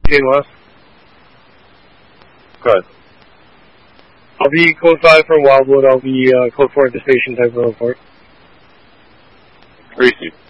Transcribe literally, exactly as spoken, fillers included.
Jane West. Go ahead. I'll be code five from Wildwood. I'll be uh, code four at the station type of report. Greasy.